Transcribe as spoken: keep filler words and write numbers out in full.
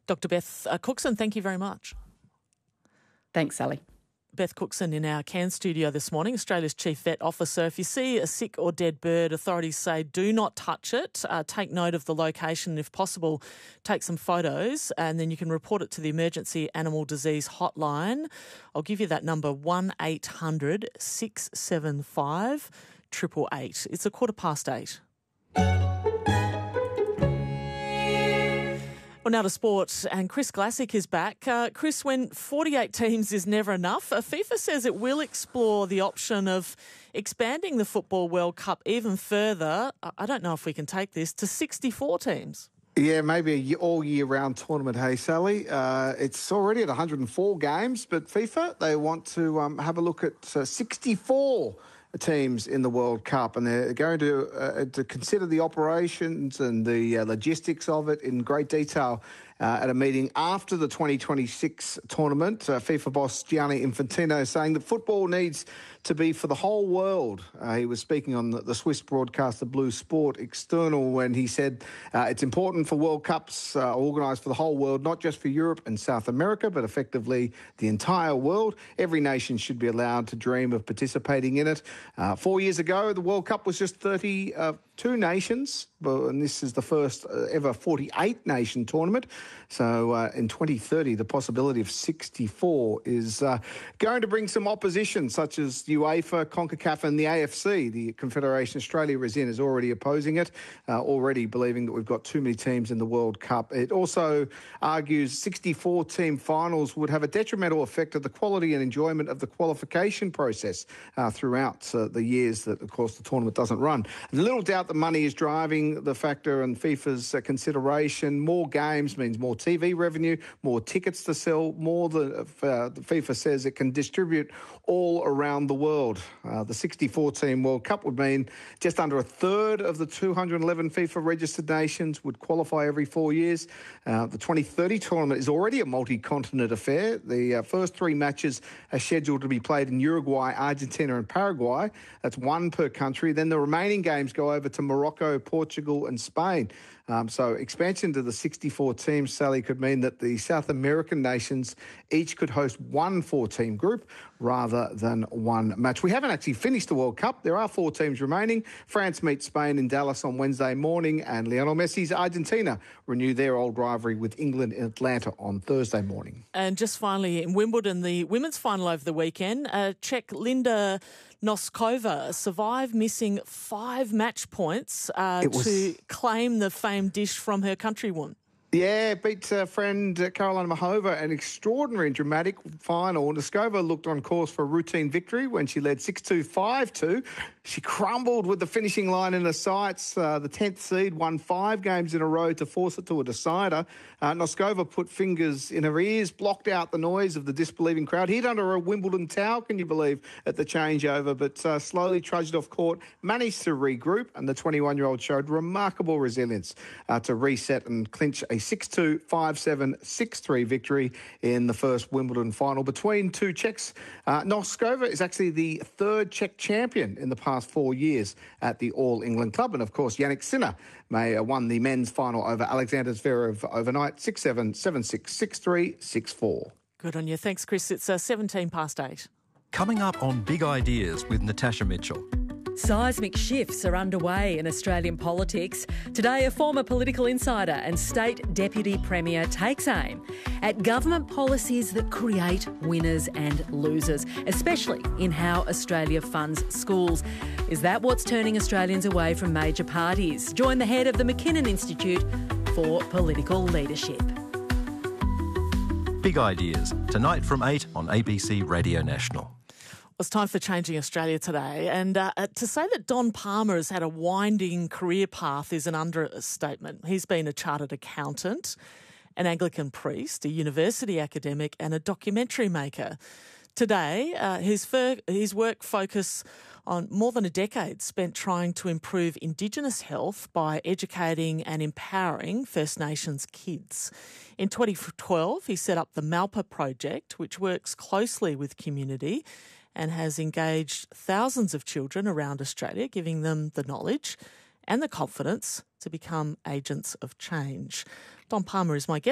Doctor Beth uh, Cookson, thank you very much. Thanks, Sally. Beth Cookson in our Cairns studio this morning, Australia's Chief Vet Officer. If you see a sick or dead bird, authorities say do not touch it. Uh, take note of the location. If possible, take some photos and then you can report it to the Emergency Animal Disease Hotline. I'll give you that number, one eight hundred six seven five eight eight eight. It's a quarter past eight. Well, now to sport, and Chris Glassick is back. Uh, Chris, when forty-eight teams is never enough, uh, FIFA says it will explore the option of expanding the Football World Cup even further. I don't know if we can take this to sixty-four teams. Yeah, maybe a all year round tournament, hey, Sally. Uh, it's already at one hundred four games, but FIFA, they want to um, have a look at uh, sixty-four teams in the World Cup, and they're going to uh, to consider the operations and the uh, logistics of it in great detail uh, at a meeting after the twenty twenty-six tournament. Uh, FIFA boss Gianni Infantino saying that football needs to be for the whole world. Uh, he was speaking on the, the Swiss broadcaster Blue Sport External when he said uh, it's important for World Cups uh, organised for the whole world, not just for Europe and South America, but effectively the entire world. Every nation should be allowed to dream of participating in it. Uh, four years ago, the World Cup was just thirty-two nations, but, and this is the first uh, ever forty-eight nation tournament. So uh, in twenty thirty, the possibility of sixty-four is uh, going to bring some opposition, such as UEFA, CONCACAF and the A F C. The Confederation Australia is in, is already opposing it, uh, already believing that we've got too many teams in the World Cup. It also argues sixty-four team finals would have a detrimental effect on the quality and enjoyment of the qualification process uh, throughout uh, the years that, of course, the tournament doesn't run. And little doubt that money is driving the factor, and FIFA's uh, consideration. More games means more T V revenue, more tickets to sell, more than uh, the FIFA says it can distribute all around the world. Uh, the sixty-four team World Cup would mean just under a third of the two hundred eleven FIFA registered nations would qualify every four years. Uh, the twenty thirty tournament is already a multi-continent affair. The uh, first three matches are scheduled to be played in Uruguay, Argentina and Paraguay. That's one per country. Then the remaining games go over to Morocco, Portugal and Spain. Um, so expansion to the sixty-four teams, Sally, could mean that the South American nations each could host one four-team group rather than one match. We haven't actually finished the World Cup. There are four teams remaining. France meets Spain in Dallas on Wednesday morning, and Lionel Messi's Argentina renew their old rivalry with England in Atlanta on Thursday morning. And just finally, in Wimbledon, the women's final over the weekend, uh, Czech Linda Noskova survived missing five match points uh, was... to claim the famed dish from her countrywoman. Yeah, beat uh, friend uh, Karolina Mahova, an extraordinary and dramatic final. Noskova looked on course for a routine victory when she led six two, five two. She crumbled with the finishing line in her sights. Uh, the tenth seed won five games in a row to force it to a decider. Uh, Noskova put fingers in her ears, blocked out the noise of the disbelieving crowd, hid under a Wimbledon towel, can you believe, at the changeover, but uh, slowly trudged off court, managed to regroup, and the twenty-one-year-old showed remarkable resilience uh, to reset and clinch a six two, five seven, six three victory in the first Wimbledon final between two Czechs. Uh, Noskova is actually the third Czech champion in the past four years at the All England Club. And, of course, Yannick Sinner may have won the men's final over Alexander Zverev overnight, six seven, seven six, six three, six four. Good on you. Thanks, Chris. It's uh, seventeen past eight. Coming up on Big Ideas with Natasha Mitchell. Seismic shifts are underway in Australian politics. Today, a former political insider and state deputy premier takes aim at government policies that create winners and losers, especially in how Australia funds schools. Is that what's turning Australians away from major parties? Join the head of the McKinnon Institute for Political Leadership. Big Ideas, tonight from eight on A B C Radio National. It's time for Changing Australia today. And uh, to say that Don Palmer has had a winding career path is an understatement. He's been a chartered accountant, an Anglican priest, a university academic and a documentary maker. Today, uh, his, fir- his work focus on more than a decade spent trying to improve Indigenous health by educating and empowering First Nations kids. In twenty twelve, he set up the Malpa Project, which works closely with community and has engaged thousands of children around Australia, giving them the knowledge and the confidence to become agents of change. Don Palmer is my guest.